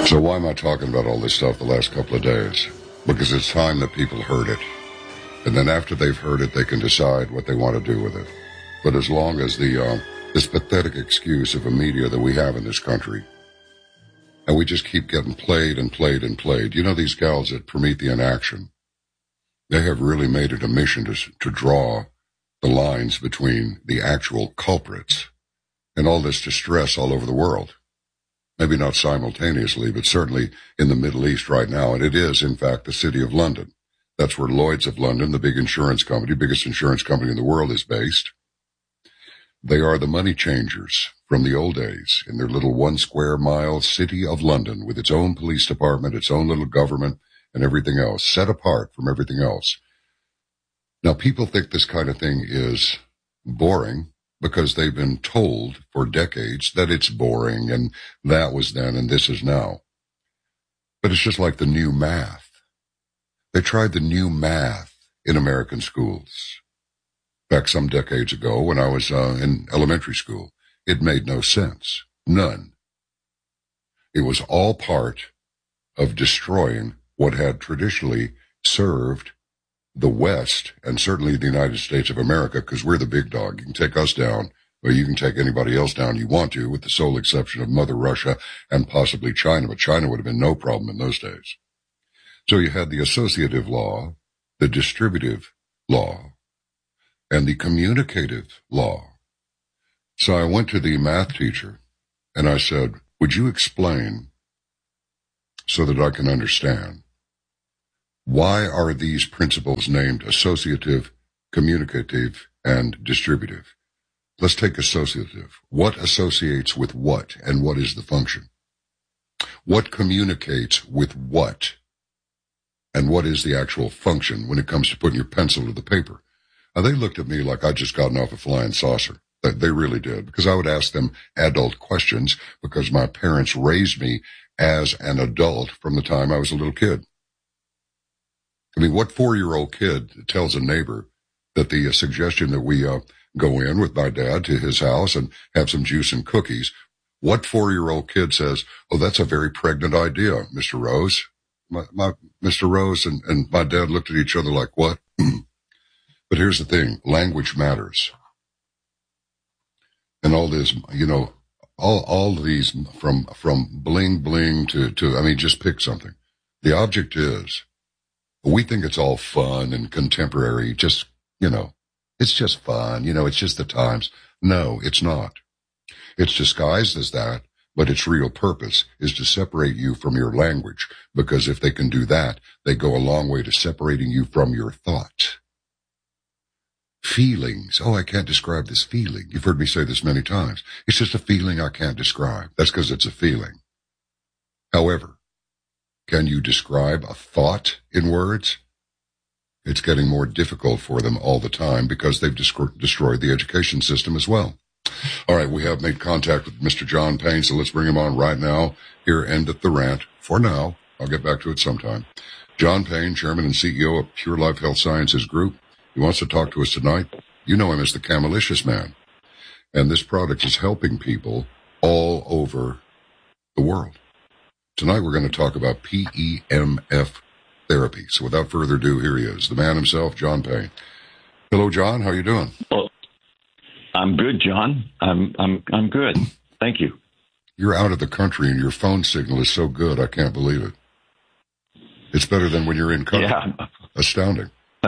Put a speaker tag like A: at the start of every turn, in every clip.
A: So why am I talking about all this stuff the last couple of days? Because it's time that people heard it. And then after they've heard it, they can decide what they want to do with it. But as long as this pathetic excuse of a media that we have in this country, and we just keep getting played and played and played. You know, these gals at Promethean Action, they have really made it a mission to draw the lines between the actual culprits and all this distress all over the world. Maybe not simultaneously, but certainly in the Middle East right now. And it is, in fact, the city of London. That's where Lloyd's of London, the big insurance company, biggest insurance company in the world, is based. They are the money changers from the old days in their little 1 square mile city of London with its own police department, its own little government, and everything else, set apart from everything else. Now, people think this kind of thing is boring because they've been told for decades that it's boring and that was then and this is now. But it's just like the new math. They tried the new math in American schools. Back some decades ago when I was in elementary school, it made no sense. None. It was all part of destroying what had traditionally served the West, and certainly the United States of America, because we're the big dog. You can take us down, or you can take anybody else down you want to, with the sole exception of Mother Russia and possibly China, but China would have been no problem in those days. So you had the associative law, the distributive law, and the communicative law. So I went to the math teacher, and I said, would you explain so that I can understand? Why are these principles named associative, communicative, and distributive? Let's take associative. What associates with what, and what is the function? What communicates with what, and what is the actual function when it comes to putting your pencil to the paper? Now, they looked at me like I'd just gotten off a flying saucer. They really did, because I would ask them adult questions because my parents raised me as an adult from the time I was a little kid. I mean, what 4-year-old kid tells a neighbor that the suggestion that we go in with my dad to his house and have some juice and cookies, what 4-year-old kid says, oh, that's a very pregnant idea, Mr. Rose? Mr. Rose and my dad looked at each other like, what? But here's the thing, language matters. And all this, you know, all these from bling bling to, I mean, just pick something. The object is, we think it's all fun and contemporary, just, you know, it's just fun, you know, it's just the times. No, it's not. It's disguised as that, but its real purpose is to separate you from your language, because if they can do that, they go a long way to separating you from your thought. Feelings. Oh, I can't describe this feeling. You've heard me say this many times. It's just a feeling I can't describe. That's because it's a feeling. However, can you describe a thought in words? It's getting more difficult for them all the time because they've destroyed the education system as well. All right, we have made contact with Mr. John Payne, so let's bring him on right now. Here endeth the rant for now. I'll get back to it sometime. John Payne, Chairman and CEO of Pure Life Health Sciences Group. He wants to talk to us tonight. You know him as the Camelicious Man. And this product is helping people all over the world. Tonight we're going to talk about PEMF therapy. So without further ado, here he is, the man himself, John Payne. Hello, John. How are you doing?
B: Well, I'm good, John. I'm good. Thank you.
A: You're out of the country and your phone signal is so good, I can't believe it. It's better than when you're in country. Yeah. Astounding.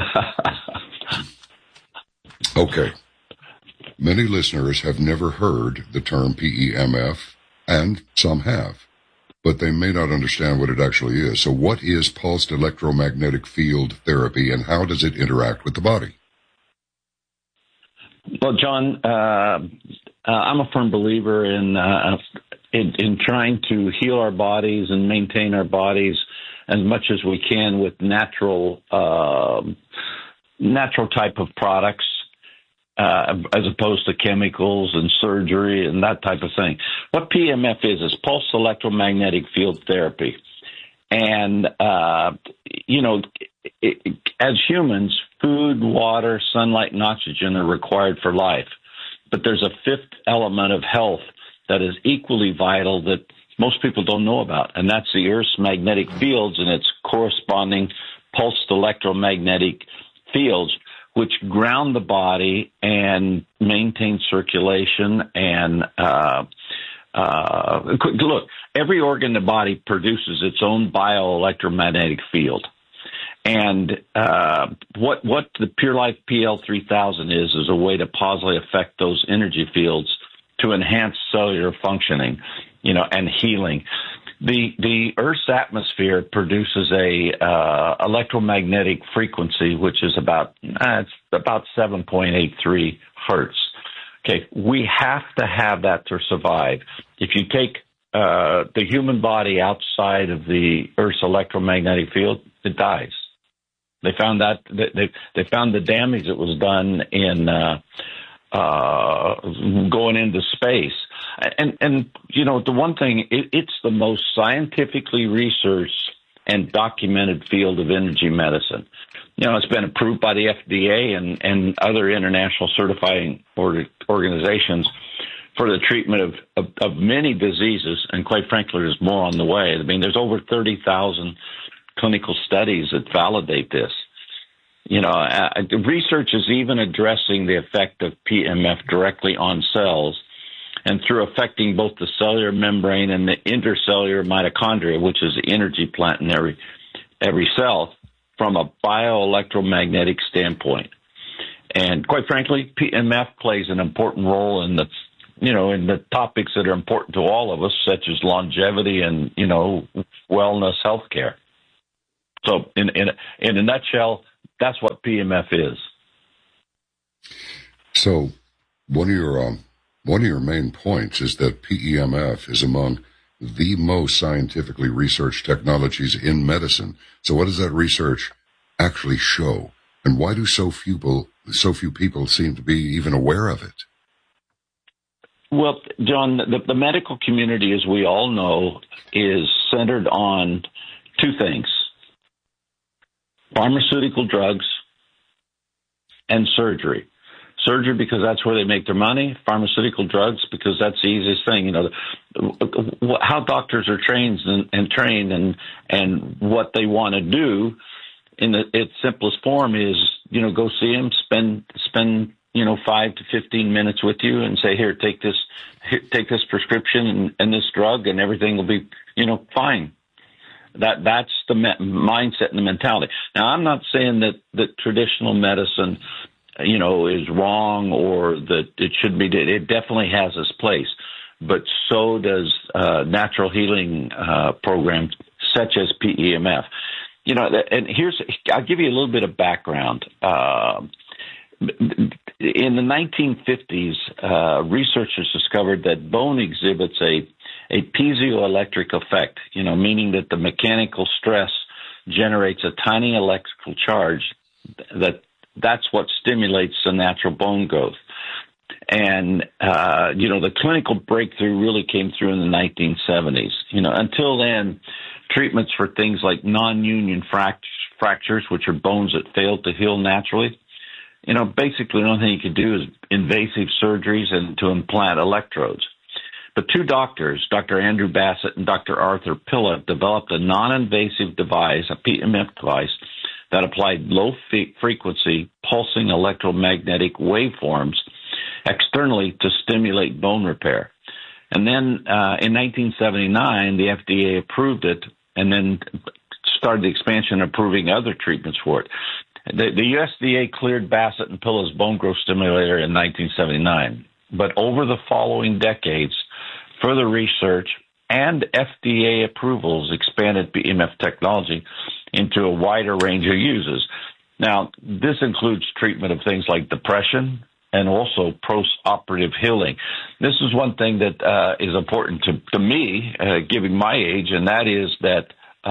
A: Okay. Many listeners have never heard the term PEMF, and some have, but they may not understand what it actually is. So what is pulsed electromagnetic field therapy, and how does it interact with the body?
B: Well, John, I'm a firm believer in trying to heal our bodies and maintain our bodies as much as we can with natural type of products, as opposed to chemicals and surgery and that type of thing. What PEMF is pulse electromagnetic field therapy. And, as humans, food, water, sunlight, and oxygen are required for life. But there's a fifth element of health that is equally vital that most people don't know about, and that's the Earth's magnetic fields and its corresponding pulsed electromagnetic fields, which ground the body and maintain circulation. And look, every organ in the body produces its own bioelectromagnetic field. And what the Pure Life PL3000 is a way to positively affect those energy fields to enhance cellular functioning, and healing. The Earth's atmosphere produces a electromagnetic frequency, which is about 7.83 hertz. Okay, we have to have that to survive. If you take the human body outside of the Earth's electromagnetic field, it dies. They found that they found the damage that was done in going into space. And the one thing, it's the most scientifically researched and documented field of energy medicine. It's been approved by the FDA and other international certifying organizations for the treatment of many diseases, and quite frankly, there's more on the way. I mean, there's over 30,000 clinical studies that validate this. Research is even addressing the effect of PMF directly on cells and through affecting both the cellular membrane and the intercellular mitochondria, which is the energy plant in every cell, from a bioelectromagnetic standpoint. And quite frankly, PMF plays an important role in the topics that are important to all of us, such as longevity and, wellness healthcare. So in a nutshell, that's what PMF is.
A: So one of your main points is that PEMF is among the most scientifically researched technologies in medicine. So what does that research actually show? And why do so few people seem to be even aware of it?
B: Well, John, the medical community, as we all know, is centered on two things: pharmaceutical drugs and surgery. Surgery because that's where they make their money. Pharmaceutical drugs because that's the easiest thing. How doctors are trained and what they want to do in its simplest form is, go see him, spend 5 to 15 minutes with you and say, here, take this prescription and this drug, and everything will be, fine. That's the mindset and the mentality. Now, I'm not saying that traditional medicine, is wrong or that it should be. It definitely has its place, but so does natural healing programs such as PEMF. And I'll give you a little bit of background. In the 1950s, researchers discovered that bone exhibits a piezoelectric effect, meaning that the mechanical stress generates a tiny electrical charge that's what stimulates the natural bone growth. And, the clinical breakthrough really came through in the 1970s. Until then, treatments for things like non-union fractures, which are bones that fail to heal naturally, basically the only thing you could do is invasive surgeries and to implant electrodes. But two doctors, Dr. Andrew Bassett and Dr. Arthur Pilla, developed a non-invasive device, a PMF device, that applied low-frequency pulsing electromagnetic waveforms externally to stimulate bone repair. And then in 1979, the FDA approved it and then started the expansion approving other treatments for it. The USDA cleared Bassett and Pilla's bone growth stimulator in 1979. But over the following decades, further research and FDA approvals expanded PMF technology into a wider range of uses. Now, this includes treatment of things like depression and also post-operative healing. This is one thing that is important to me, given my age, and that is that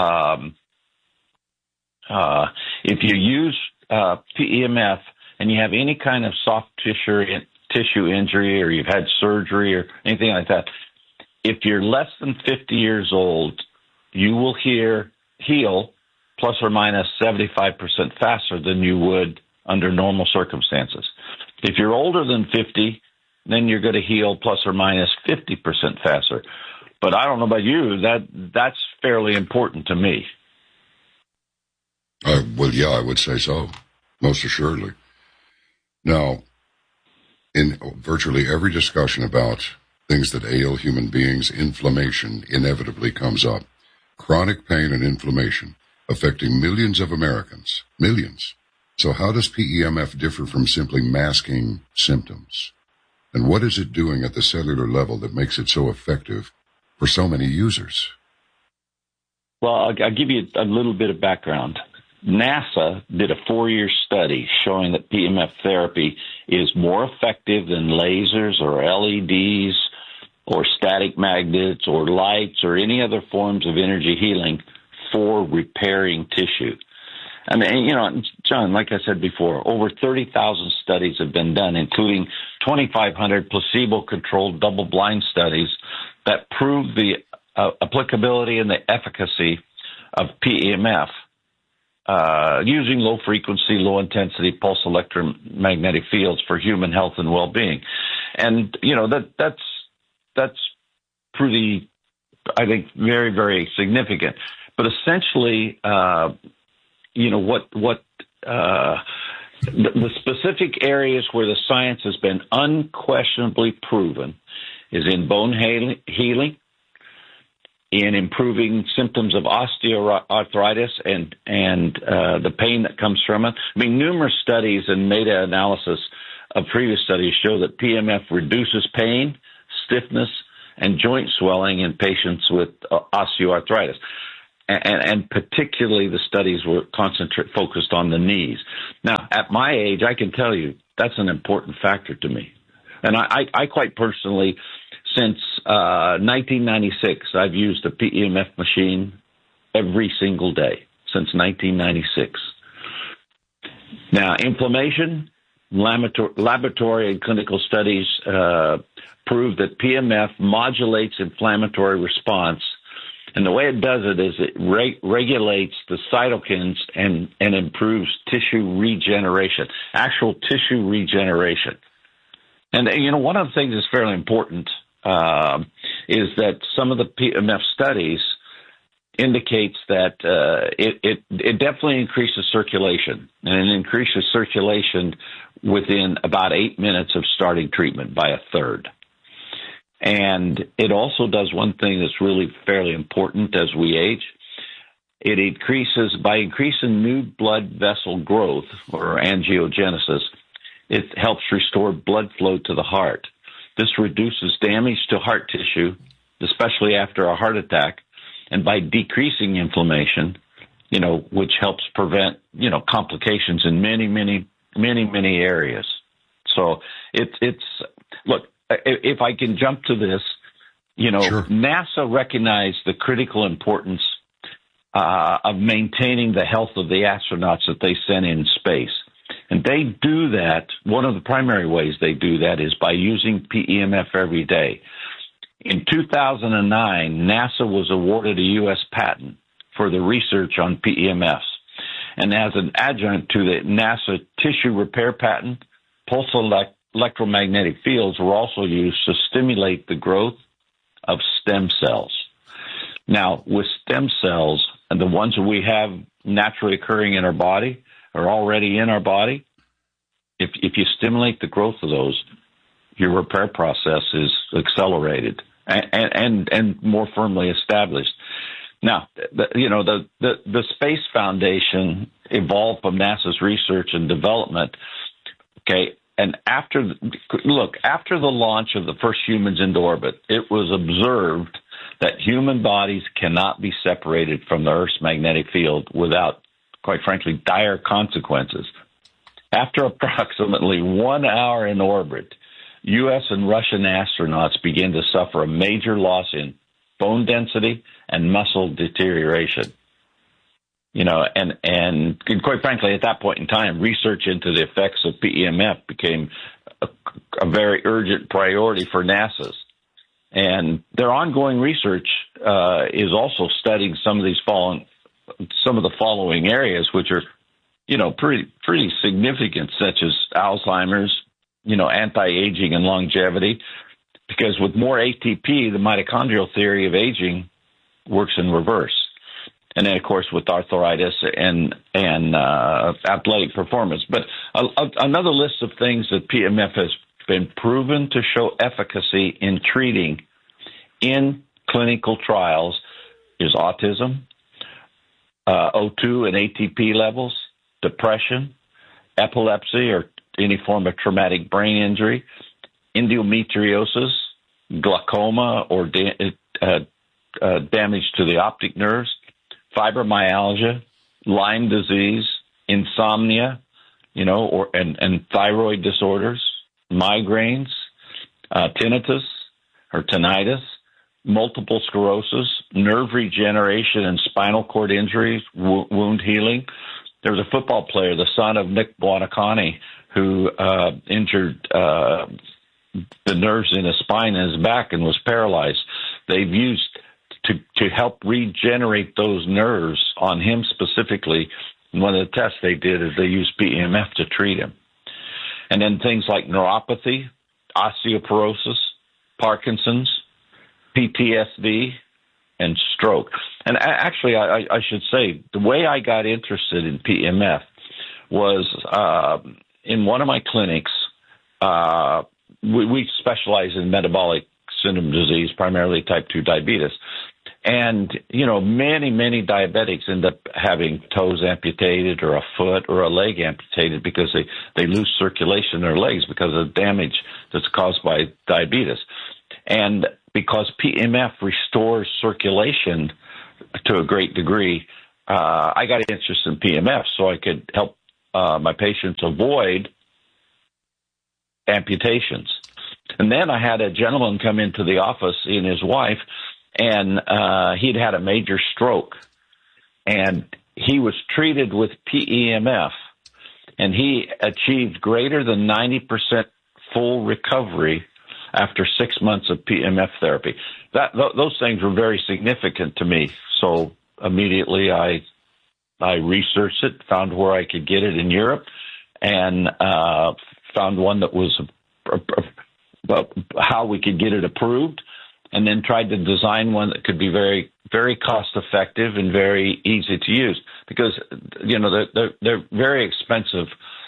B: if you use PEMF and you have any kind of soft tissue injury, or you've had surgery or anything like that, if you're less than 50 years old, you will heal plus or minus 75% faster than you would under normal circumstances. If you're older than 50, then you're going to heal plus or minus 50% faster. But I don't know about you. That's fairly important to me.
A: Well, yeah, I would say so, most assuredly. Now, in virtually every discussion about things that ail human beings, inflammation inevitably comes up. Chronic pain and inflammation affecting millions of Americans. Millions. So how does PEMF differ from simply masking symptoms? And what is it doing at the cellular level that makes it so effective for so many users?
B: Well, I'll give you a little bit of background. NASA did a 4-year study showing that PEMF therapy is more effective than lasers or LEDs or static magnets or lights or any other forms of energy healing for repairing tissue. I mean, you know, John, like I said before, over 30,000 studies have been done, including 2,500 placebo-controlled double-blind studies that prove the applicability and the efficacy of PEMF using low-frequency, low-intensity pulse electromagnetic fields for human health and well-being. And, you know, that's pretty, I think, very, very significant. But essentially, you know, the specific areas where the science has been unquestionably proven is in bone healing, in improving symptoms of osteoarthritis and the pain that comes from it. I mean, numerous studies and meta-analysis of previous studies show that PEMF reduces pain, stiffness, and joint swelling in patients with osteoarthritis. And particularly the studies were focused on the knees. Now, at my age, I can tell you that's an important factor to me. And I quite personally, since 1996, I've used a PEMF machine every single day since 1996. Now, inflammation, laboratory and clinical studies prove that PEMF modulates inflammatory response. And the way it does it is it regulates the cytokines and improves tissue regeneration, actual tissue regeneration. And, you know, one of the things that's fairly important is that some of the PEMF studies indicates that it definitely increases circulation, and it increases circulation within about 8 minutes of starting treatment by a third. And it also does one thing that's really fairly important as we age. It increases, by increasing new blood vessel growth or angiogenesis, it helps restore blood flow to the heart. This reduces damage to heart tissue, especially after a heart attack, and by decreasing inflammation, you know, which helps prevent, you know, complications in many areas. So it's look, if I can jump to this, you know, sure. NASA recognized the critical importance of maintaining the health of the astronauts that they sent in space. And they do that, one of the primary ways they do that is by using PEMF every day. In 2009, NASA was awarded a U.S. patent for the research on PEMFs. And as an adjunct to the NASA tissue repair patent, pulse electromagnetic fields were also used to stimulate the growth of stem cells. Now, with stem cells, and the ones that we have naturally occurring in our body, are already in our body, if you stimulate the growth of those, your repair process is accelerated and more firmly established. Now, the Space Foundation evolved from NASA's research and development. Okay, and after the launch of the first humans into orbit, it was observed that human bodies cannot be separated from the Earth's magnetic field without, quite frankly, dire consequences. After approximately 1 hour in orbit, U.S. and Russian astronauts began to suffer a major loss in bone density and muscle deterioration. You know, and quite frankly, at that point in time, research into the effects of PEMF became a very urgent priority for NASA's. And their ongoing research is also studying some of the following areas, which are, you know, pretty significant, such as Alzheimer's, you know, anti-aging and longevity, because with more ATP, the mitochondrial theory of aging works in reverse. And then, of course, with arthritis and athletic performance. But another list of things that PEMF has been proven to show efficacy in treating in clinical trials is autism, O2 and ATP levels, depression, epilepsy or any form of traumatic brain injury, endometriosis, glaucoma or damage to the optic nerves, fibromyalgia, Lyme disease, insomnia, and thyroid disorders, migraines, tinnitus or tinnitus, multiple sclerosis, nerve regeneration and spinal cord injuries, wound healing. There was a football player, the son of Nick Buonacane, who injured the nerves in his spine and his back and was paralyzed. They've used to help regenerate those nerves on him specifically. And one of the tests they did is they used PEMF to treat him. And then things like neuropathy, osteoporosis, Parkinson's, PTSD, and stroke. And actually, I should say, the way I got interested in PEMF was in one of my clinics. We specialize in metabolic syndrome disease, primarily type 2 diabetes. And, many diabetics end up having toes amputated or a foot or a leg amputated because they lose circulation in their legs because of damage that's caused by diabetes. And because PEMF restores circulation to a great degree, I got interested in PEMF so I could help my patients avoid amputations. And then I had a gentleman come into the office, he and his wife, and he'd had a major stroke. And he was treated with PEMF, and he achieved greater than 90% full recovery after 6 months of PEMF therapy. Those things were very significant to me. So immediately I researched it, found where I could get it in Europe, and found one that was how we could get it approved, and then tried to design one that could be very, very cost effective and very easy to use because, they're very expensive.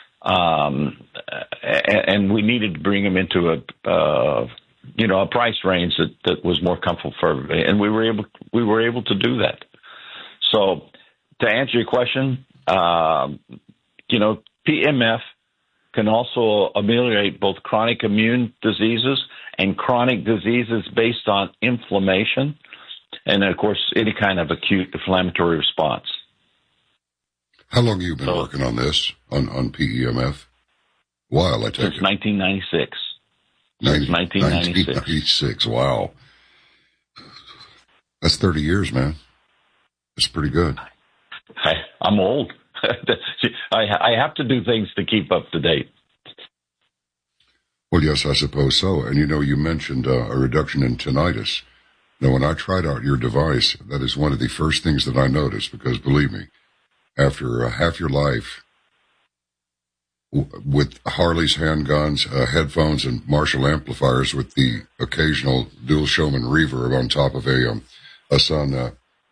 B: And we needed to bring them into a price range that was more comfortable for everybody, and we were able to do that. So, to answer your question, PEMF can also ameliorate both chronic immune diseases and chronic diseases based on inflammation, and of course, any kind of acute inflammatory response.
A: How long have you been working on this, on PEMF? While I take
B: Since 1996. Since 1996.
A: Wow. That's 30 years, man. That's pretty good.
B: I'm old. I have to do things to keep up to date.
A: Well, yes, I suppose so. And, you mentioned a reduction in tinnitus. Now, when I tried out your device, that is one of the first things that I noticed because, believe me, after half your life with Harley's handguns, headphones, and Marshall amplifiers with the occasional dual Showman reverb on top of a Sun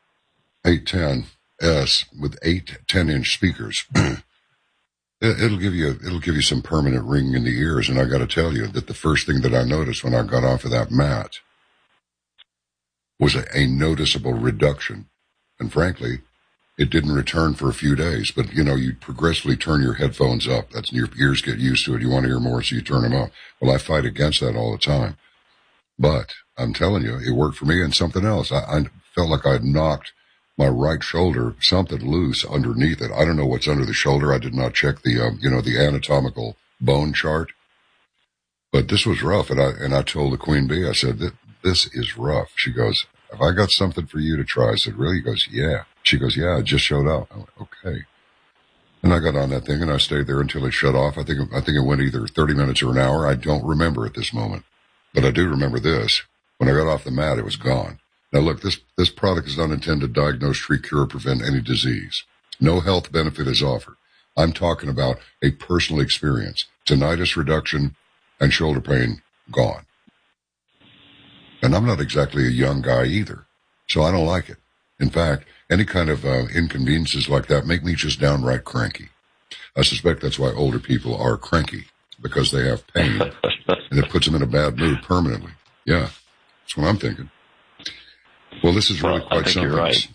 A: 810S with 8 10-inch speakers, it'll give you some permanent ringing in the ears. And I got to tell you that the first thing that I noticed when I got off of that mat was a noticeable reduction. And frankly, it didn't return for a few days, but you progressively turn your headphones up. That's your ears get used to it. You want to hear more, so you turn them up. Well, I fight against that all the time, but I'm telling you, it worked for me. And something else, I felt like I'd knocked my right shoulder, something loose underneath it. I don't know what's under the shoulder. I did not check the, the anatomical bone chart, but this was rough. And I told the Queen Bee, I said, this is rough. She goes, have I got something for you to try? I said, really? He goes, yeah. She goes, yeah, it just showed up. I went, okay. And I got on that thing and I stayed there until it shut off. I think it went either 30 minutes or an hour. I don't remember at this moment, but I do remember this. When I got off the mat, it was gone. Now look, this product is not intended to diagnose, treat, cure, or prevent any disease. No health benefit is offered. I'm talking about a personal experience. Tinnitus reduction and shoulder pain gone. And I'm not exactly a young guy either, so I don't like it. In fact, any kind of inconveniences like that make me just downright cranky. I suspect that's why older people are cranky, because they have pain, and it puts them in a bad mood permanently. Yeah, that's what I'm thinking. Well, this is really quite something.
B: You're right.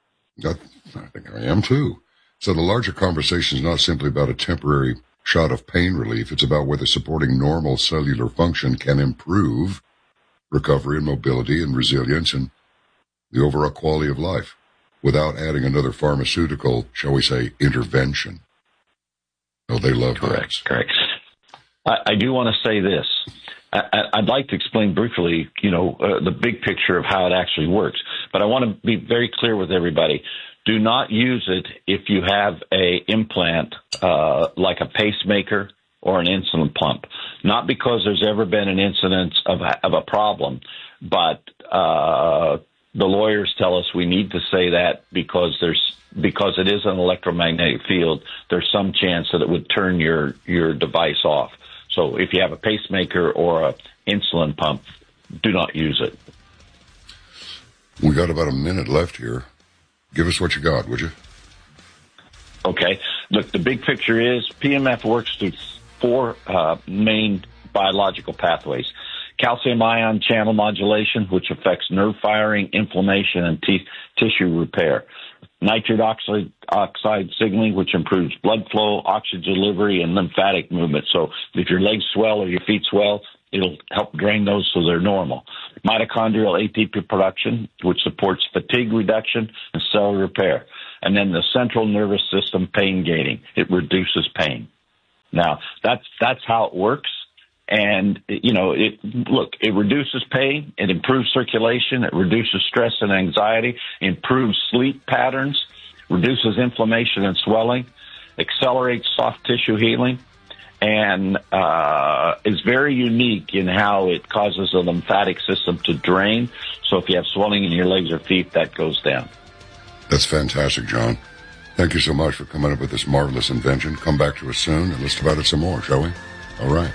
A: I think I am too. So the larger conversation is not simply about a temporary shot of pain relief. It's about whether supporting normal cellular function can improve recovery and mobility and resilience and the overall quality of life without adding another pharmaceutical, shall we say, intervention. Oh, they love that.
B: Correct. I do want to say this. I'd like to explain briefly, the big picture of how it actually works. But I want to be very clear with everybody. Do not use it if you have a implant like a pacemaker or an insulin pump. Not because there's ever been an incidence of a problem, but the lawyers tell us we need to say that because it is an electromagnetic field. There's some chance that it would turn your device off. So if you have a pacemaker or an insulin pump, do not use it.
A: We got about a minute left here. Give us what you got, would you?
B: Okay. Look, the big picture is PMF works through 4 main biological pathways. Calcium ion channel modulation, which affects nerve firing, inflammation, and tissue repair. Nitric oxide signaling, which improves blood flow, oxygen delivery, and lymphatic movement. So if your legs swell or your feet swell, it'll help drain those so they're normal. Mitochondrial ATP production, which supports fatigue reduction and cell repair. And then the central nervous system pain gating. It reduces pain. Now, that's how it works. And, it reduces pain, it improves circulation, it reduces stress and anxiety, improves sleep patterns, reduces inflammation and swelling, accelerates soft tissue healing, and is very unique in how it causes the lymphatic system to drain. So if you have swelling in your legs or feet, that goes down.
A: That's fantastic, John. Thank you so much for coming up with this marvelous invention. Come back to us soon and let's talk about it some more, shall we? All right.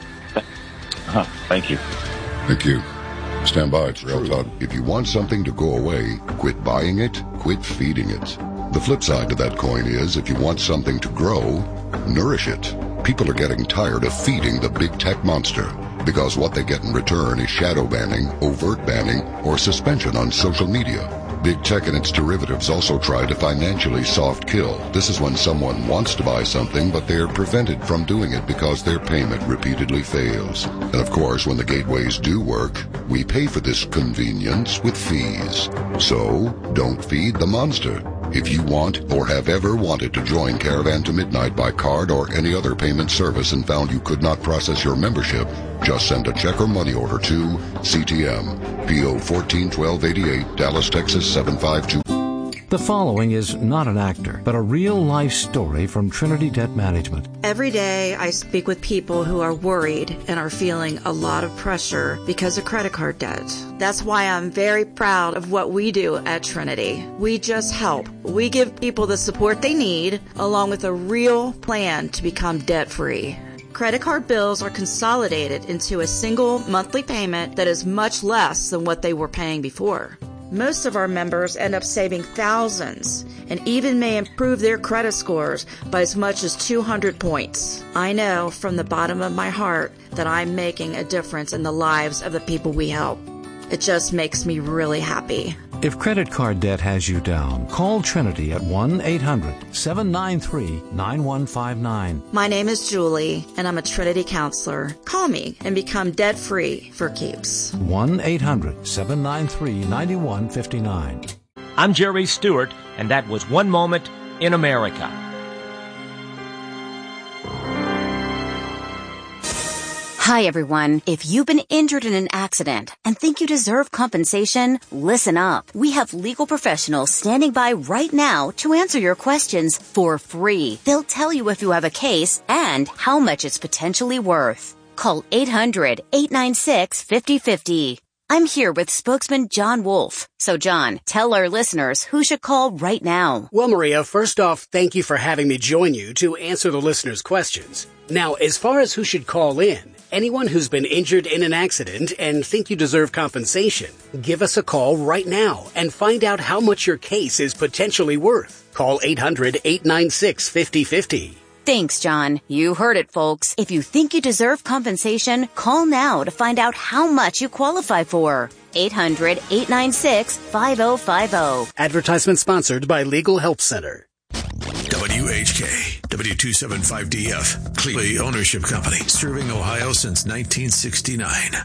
B: Thank you.
A: Thank you. Stand by. It's Real Talk.
C: If you want something to go away, quit buying it, quit feeding it. The flip side to that coin is if you want something to grow, nourish it. People are getting tired of feeding the big tech monster because what they get in return is shadow banning, overt banning, or suspension on social media. Big tech and its derivatives also try to financially soft kill. This is when someone wants to buy something, but they're prevented from doing it because their payment repeatedly fails. And of course, when the gateways do work, we pay for this convenience with fees. So, don't feed the monster. If you want or have ever wanted to join Caravan to Midnight by card or any other payment service and found you could not process your membership, just send a check or money order to CTM, P.O. 141288, Dallas, Texas 752.
D: The following is not an actor, but a real-life story from Trinity Debt Management.
E: Every day I speak with people who are worried and are feeling a lot of pressure because of credit card debt. That's why I'm very proud of what we do at Trinity. We just help. We give people the support they need, along with a real plan to become debt-free. Credit card bills are consolidated into a single monthly payment that is much less than what they were paying before. Most of our members end up saving thousands and even may improve their credit scores by as much as 200 points. I know from the bottom of my heart that I'm making a difference in the lives of the people we help. It just makes me really happy.
D: If credit card debt has you down, call Trinity at 1-800-793-9159.
E: My name is Julie, and I'm a Trinity counselor. Call me and become debt-free for keeps.
D: 1-800-793-9159.
F: I'm Jerry Stewart, and that was One Moment in America.
G: Hi, everyone. If you've been injured in an accident and think you deserve compensation, listen up. We have legal professionals standing by right now to answer your questions for free. They'll tell you if you have a case and how much it's potentially worth. Call 800-896-5050. I'm here with spokesman John Wolf. So, John, tell our listeners who should call right now.
H: Well, Maria, first off, thank you for having me join you to answer the listeners' questions. Now, as far as who should call in, anyone who's been injured in an accident and think you deserve compensation, give us a call right now and find out how much your case is potentially worth. Call 800-896-5050.
G: Thanks, John. You heard it, folks. If you think you deserve compensation, call now to find out how much you qualify for. 800-896-5050.
H: Advertisement sponsored by Legal Help Center.
I: WHK, W275DF, Clee Ownership Company, serving Ohio since 1969.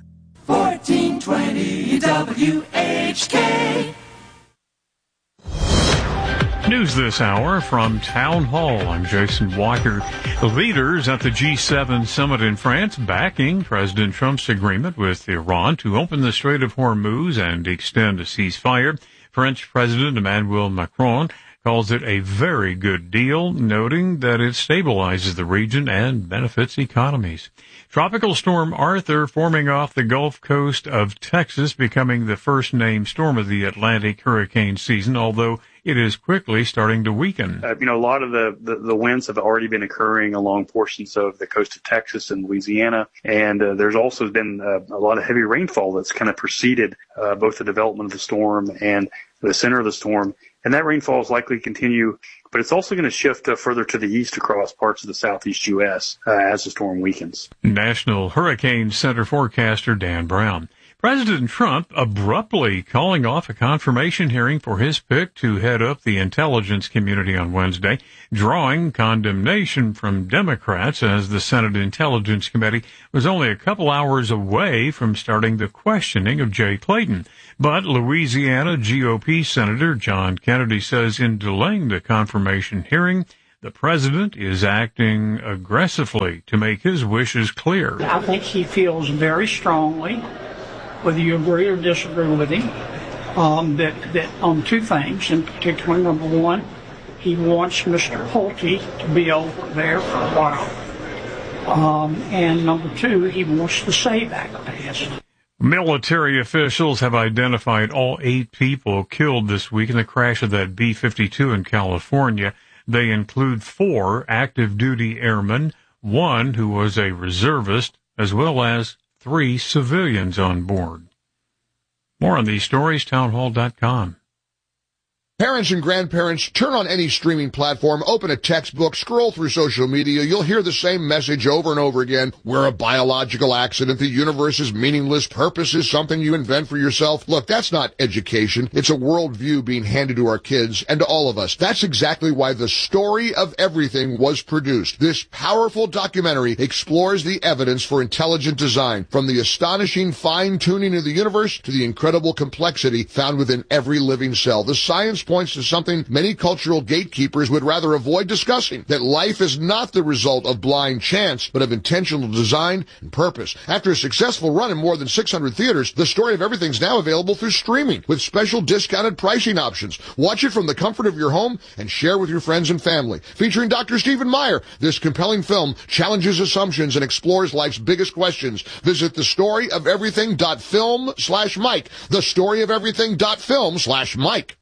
J: 1420 WHK.
K: News this hour from Town Hall. I'm Jason Walker. Leaders at the G7 summit in France backing President Trump's agreement with Iran to open the Strait of Hormuz and extend a ceasefire. French President Emmanuel Macron calls it a very good deal, noting that it stabilizes the region and benefits economies. Tropical storm Arthur forming off the Gulf Coast of Texas, becoming the first named storm of the Atlantic hurricane season, although it is quickly starting to weaken.
L: A lot of the winds have already been occurring along portions of the coast of Texas and Louisiana, and there's also been a lot of heavy rainfall that's kind of preceded both the development of the storm and the center of the storm. And that rainfall is likely to continue, but it's also going to shift further to the east across parts of the southeast U.S. As the storm weakens.
K: National Hurricane Center forecaster Dan Brown. President Trump abruptly calling off a confirmation hearing for his pick to head up the intelligence community on Wednesday, drawing condemnation from Democrats as the Senate Intelligence Committee was only a couple hours away from starting the questioning of Jay Clayton. But Louisiana GOP Senator John Kennedy says in delaying the confirmation hearing, the president is acting aggressively to make his wishes clear.
M: I think he feels very strongly, whether you agree or disagree with him, that on two things, in particular, number one, he wants Mr. Pulte to be over there for a while. And number two, he wants the SAVE Act passed.
K: Military officials have identified all 8 people killed this week in the crash of that B-52 in California. They include 4 active duty airmen, 1 who was a reservist, as well as 3 civilians on board. More on these stories, townhall.com.
N: Parents and grandparents, turn on any streaming platform, open a textbook, scroll through social media. You'll hear the same message over and over again. We're a biological accident. The universe is meaningless. Purpose is something you invent for yourself. Look, that's not education. It's a worldview being handed to our kids and to all of us. That's exactly why The Story of Everything was produced. This powerful documentary explores the evidence for intelligent design, from the astonishing fine-tuning of the universe to the incredible complexity found within every living cell. The science points to something many cultural gatekeepers would rather avoid discussing, that life is not the result of blind chance, but of intentional design and purpose. After a successful run in more than 600 theaters, The Story of Everything is now available through streaming with special discounted pricing options. Watch it from the comfort of your home and share with your friends and family. Featuring Dr. Stephen Meyer, this compelling film challenges assumptions and explores life's biggest questions. Visit thestoryoferything.film/Mike. Thestoryoferything.film/Mike.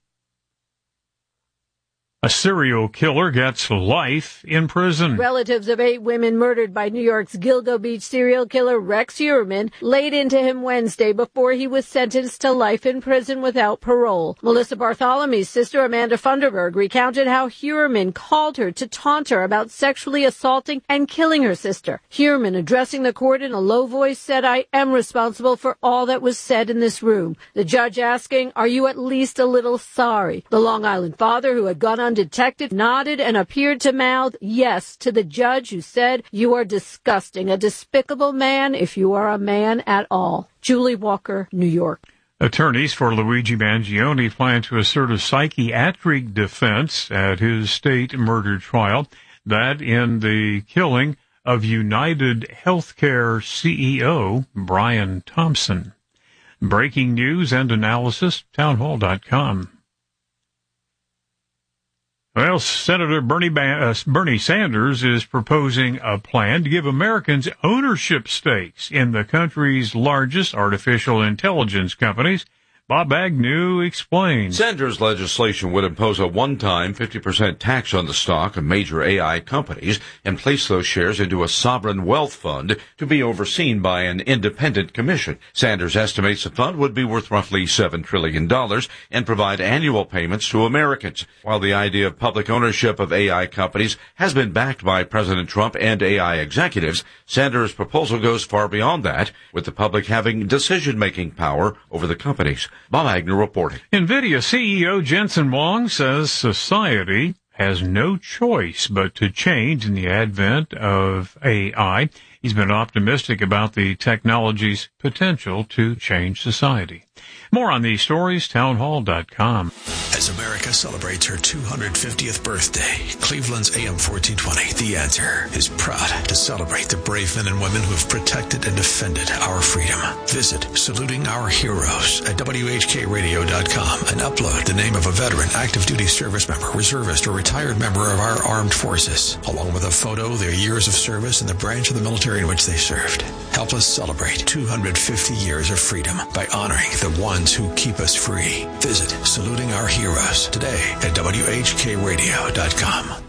K: A serial killer gets life in prison.
O: Relatives of 8 women murdered by New York's Gilgo Beach serial killer Rex Heuermann laid into him Wednesday before he was sentenced to life in prison without parole. Melissa Bartholomew's sister Amanda Funderburg recounted how Heuermann called her to taunt her about sexually assaulting and killing her sister. Heuermann, addressing the court in a low voice, said, "I am responsible for all that was said in this room." The judge asking, "Are you at least a little sorry?" The Long Island father, who had gone undetected, nodded and appeared to mouth yes to the judge, who said, "You are disgusting, a despicable man if you are a man at all." Julie Walker, New York.
K: Attorneys for Luigi Mangione plan to assert a psychiatric defense at his state murder trial, that in the killing of United Healthcare CEO Brian Thompson. Breaking news and analysis, townhall.com. Well, Senator Bernie Sanders is proposing a plan to give Americans ownership stakes in the country's largest artificial intelligence companies, Bob Agnew explains.
P: Sanders' legislation would impose a one-time 50% tax on the stock of major AI companies and place those shares into a sovereign wealth fund to be overseen by an independent commission. Sanders estimates the fund would be worth roughly $7 trillion and provide annual payments to Americans. While the idea of public ownership of AI companies has been backed by President Trump and AI executives, Sanders' proposal goes far beyond that, with the public having decision-making power over the companies. Bob Agnew reporting.
K: NVIDIA CEO Jensen Huang says society has no choice but to change in the advent of AI. He's been optimistic about the technology's potential to change society. More on these stories, townhall.com.
I: As America celebrates her 250th birthday, Cleveland's AM 1420, The Answer, is proud to celebrate the brave men and women who have protected and defended our freedom. Visit Saluting Our Heroes at WHKRadio.com and upload the name of a veteran, active duty service member, reservist, or retired member of our armed forces, along with a photo, their years of service, and the branch of the military in which they served. Help us celebrate 250 years of freedom by honoring the ones who keep us free. Visit Saluting Our Heroes today at WHKRadio.com.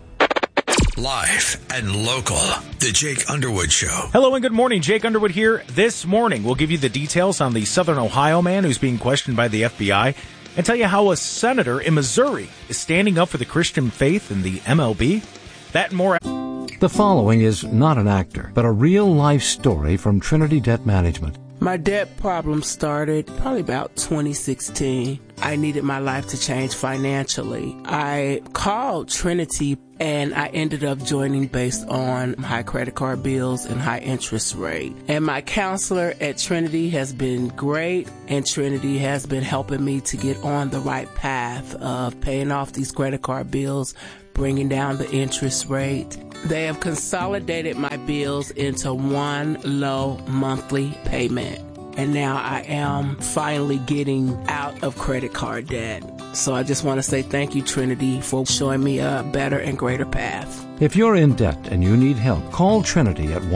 I: Live and local, The Jake Underwood Show.
F: Hello and good morning. Jake Underwood here. This morning, we'll give you the details on the Southern Ohio man who's being questioned by the FBI and tell you how a senator in Missouri is standing up for the Christian faith in the MLB. That and more.
D: The following is not an actor, but a real-life story from Trinity Debt Management.
Q: My debt problem started probably about 2016. I needed my life to change financially. I called Trinity and I ended up joining based on high credit card bills and high interest rate. And my counselor at Trinity has been great, and Trinity has been helping me to get on the right path of paying off these credit card bills, bringing down the interest rate. They have consolidated my bills into one low monthly payment. And now I am finally getting out of credit card debt. So I just want to say thank you, Trinity, for showing me a better and greater path.
D: If you're in debt and you need help, call Trinity at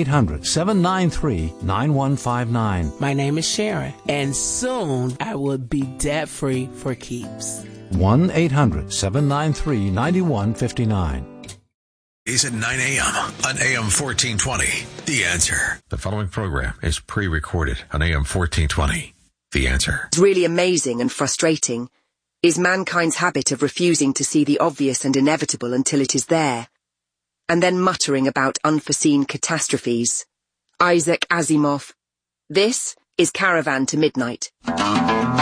D: 1-800-793-9159.
Q: My name is Sharon, and soon I will be debt-free for keeps.
D: 1-800-793-9159.
I: Is at 9 a.m. on AM 1420. The Answer. The following program is pre-recorded on AM 1420. The Answer.
R: What's really amazing and frustrating is mankind's habit of refusing to see the obvious and inevitable until it is there, and then muttering about unforeseen catastrophes. Isaac Asimov. This is Caravan to Midnight.